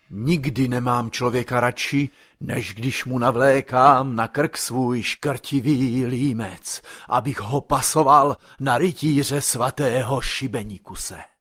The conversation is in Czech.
Nikdy nemám člověka radši, než když mu navlékám na krk svůj škrtivý límec, abych ho pasoval na rytíře svatého Šibenikuse.